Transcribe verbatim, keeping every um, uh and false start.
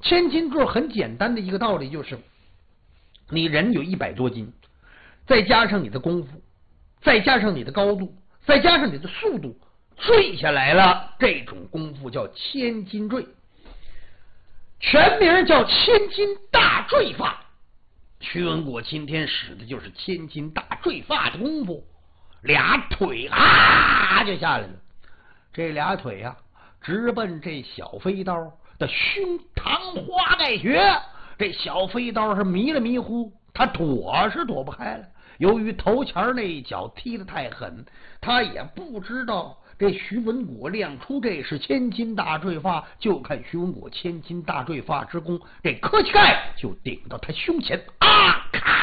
千斤坠很简单的一个道理，就是你人有一百多斤，再加上你的功夫，再加上你的高度，再加上你的速度，坠下来了，这种功夫叫千斤坠，全名叫千斤大坠法。徐文果今天使的就是千斤大坠法的功夫，俩腿啊就下来了，这俩腿啊直奔这小飞刀的胸膛花带穴。这小飞刀是迷了迷糊，他躲是躲不开了。由于头前那一脚踢得太狠，他也不知道这徐文果亮出这是千斤大坠发，就看徐文果千斤大坠发之功，这磕膝盖就顶到他胸前啊！咔